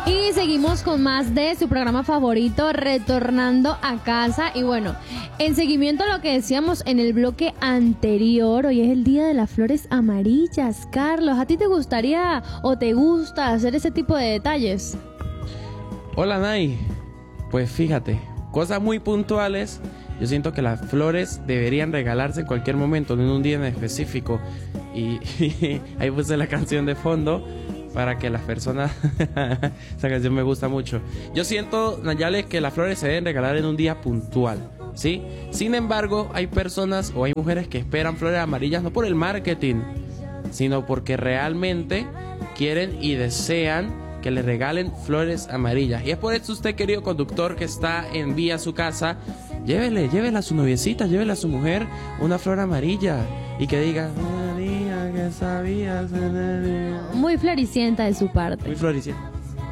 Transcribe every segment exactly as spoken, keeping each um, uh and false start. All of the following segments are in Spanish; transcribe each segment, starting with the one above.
Y seguimos con más de su programa favorito, Retornando a Casa. Y bueno, en seguimiento a lo que decíamos en el bloque anterior, hoy es el Día de las Flores Amarillas. Carlos, ¿a ti te gustaría o te gusta hacer ese tipo de detalles? Hola, Nay. Pues fíjate, cosas muy puntuales. Yo siento que las flores deberían regalarse en cualquier momento, no en un día en específico. Y, y ahí puse la canción de fondo para que las personas... Esa canción me gusta mucho. Yo siento, Nayales, que las flores se deben regalar en un día puntual, ¿sí? Sin embargo, hay personas o hay mujeres que esperan flores amarillas no por el marketing, sino porque realmente quieren y desean que le regalen flores amarillas. Y es por eso usted, querido conductor, que está en vía a su casa, llévele, llévele a su noviecita, llévele a su mujer una flor amarilla y que diga: María, que sabías. Muy floricienta de su parte. Muy floricienta.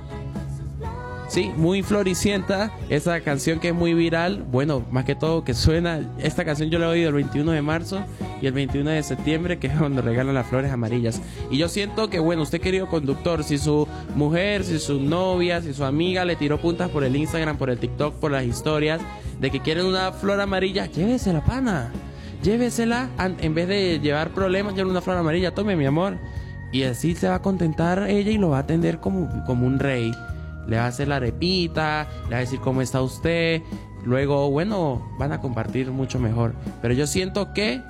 Sí, muy floricienta. Esa canción que es muy viral. Bueno, más que todo que suena. Esta canción yo la he oído el veintiuno de marzo y el veintiuno de septiembre, que es cuando regalan las flores amarillas. Y yo siento que, bueno, usted, querido conductor, si su mujer, si su novia, si su amiga le tiró puntas por el Instagram, por el TikTok, por las historias de que quieren una flor amarilla, llévesela, pana. Llévesela, en vez de llevar problemas, lleve una flor amarilla. Tome, mi amor. Y así se va a contentar ella y lo va a atender como, como un rey. Le va a hacer la arepita, le va a decir cómo está usted. Luego, bueno, van a compartir mucho mejor. Pero yo siento que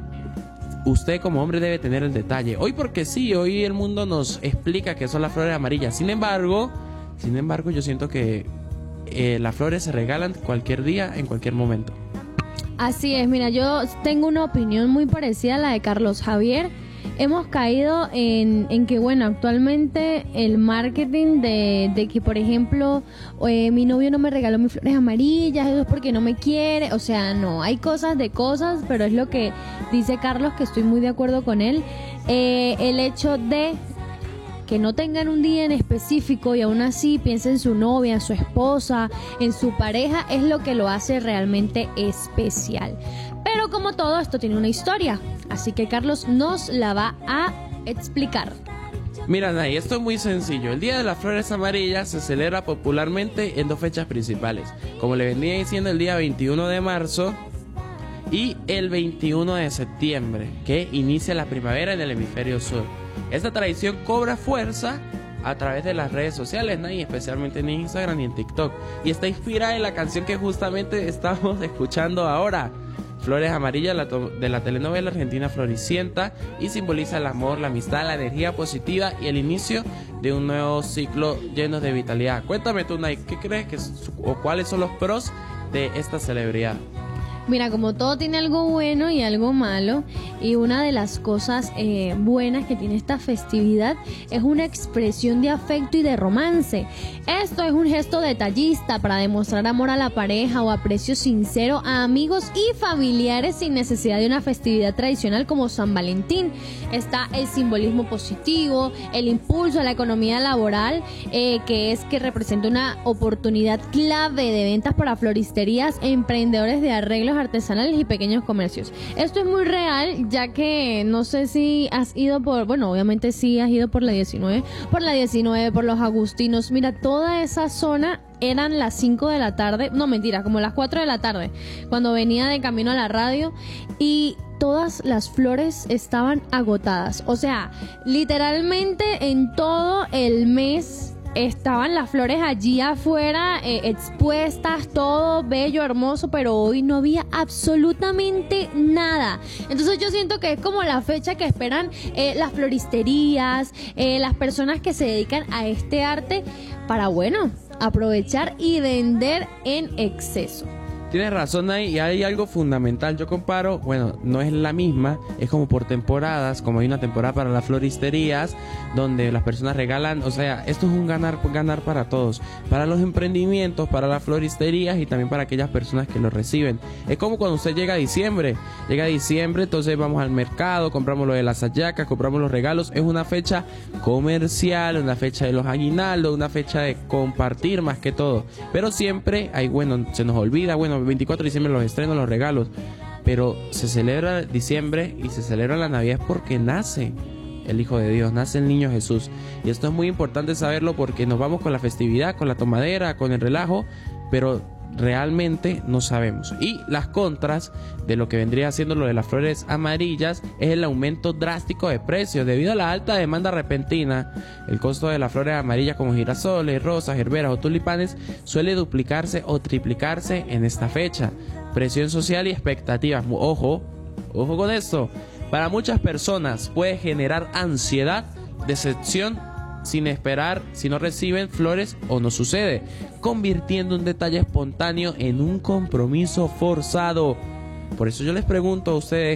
usted como hombre debe tener el detalle. Hoy porque sí, hoy el mundo nos explica que son las flores amarillas. Sin embargo, sin embargo, yo siento que eh, las flores se regalan cualquier día, en cualquier momento. Así es, mira, yo tengo una opinión muy parecida a la de Carlos Javier. Hemos caído en, en que, bueno, actualmente el marketing de, de que, por ejemplo, eh, mi novio no me regaló mis flores amarillas, eso es porque no me quiere. O sea, no, hay cosas de cosas, pero es lo que dice Carlos, que estoy muy de acuerdo con él. Eh, el hecho de que no tengan un día en específico y aún así piensen en su novia, en su esposa, en su pareja, es lo que lo hace realmente especial. Pero como todo, esto tiene una historia, así que Carlos nos la va a explicar. Mira, Nay, esto es muy sencillo. El Día de las Flores Amarillas se celebra popularmente en dos fechas principales. Como le venía diciendo, el día veintiuno de marzo y el veintiuno de septiembre, que inicia la primavera en el hemisferio sur. Esta tradición cobra fuerza a través de las redes sociales, ¿no? Y especialmente en Instagram y en TikTok. Y está inspirada en la canción que justamente estamos escuchando ahora, Flores Amarillas, de la telenovela argentina Floricienta, y simboliza el amor, la amistad, la energía positiva y el inicio de un nuevo ciclo lleno de vitalidad. Cuéntame tú, Nay, ¿qué crees que o cuáles son los pros de esta celebridad? Mira, como todo tiene algo bueno y algo malo, y una de las cosas eh, buenas que tiene esta festividad es una expresión de afecto y de romance. Esto es un gesto detallista para demostrar amor a la pareja o aprecio sincero a amigos y familiares sin necesidad de una festividad tradicional como San Valentín. Está el simbolismo positivo, el impulso a la economía laboral, eh, que es que representa una oportunidad clave de ventas para floristerías, emprendedores de arreglos artesanales y pequeños comercios. Esto es muy real, ya que no sé si has ido por, bueno, obviamente sí has ido por la diecinueve, por la diecinueve, por los Agustinos. Mira, toda esa zona eran las cinco de la tarde, no mentira, como las cuatro de la tarde, cuando venía de camino a la radio, y todas las flores estaban agotadas. O sea, literalmente en todo el mes estaban las flores allí afuera, eh, expuestas, todo bello, hermoso, pero hoy no había absolutamente nada. Entonces yo siento que es como la fecha que esperan eh, las floristerías, eh, las personas que se dedican a este arte para, bueno, aprovechar y vender en exceso. Tienes razón ahí, y hay algo fundamental. Yo comparo, bueno, no es la misma, es como por temporadas, como hay una temporada para las floristerías, donde las personas regalan, o sea, esto es un ganar, ganar para todos, para los emprendimientos, para las floristerías y también para aquellas personas que lo reciben. Es como cuando usted llega a diciembre, llega a diciembre, entonces vamos al mercado, compramos lo de las hallacas, compramos los regalos. Es una fecha comercial, una fecha de los aguinaldos, una fecha de compartir más que todo, pero siempre hay, bueno, se nos olvida, bueno, veinticuatro de diciembre los estrenos, los regalos, pero se celebra diciembre y se celebra la Navidad porque nace el Hijo de Dios, nace el niño Jesús. Y esto es muy importante saberlo porque nos vamos con la festividad, con la tomadera, con el relajo, pero realmente no sabemos. Y las contras de lo que vendría siendo lo de las flores amarillas es el aumento drástico de precios debido a la alta demanda repentina. El costo de las flores amarillas como girasoles, rosas, gerberas o tulipanes suele duplicarse o triplicarse en esta fecha. Presión social y expectativas. Ojo, ojo con esto. Para muchas personas puede generar ansiedad, decepción sin esperar si no reciben flores o no sucede, convirtiendo un detalle espontáneo en un compromiso forzado. Por eso yo les pregunto a ustedes,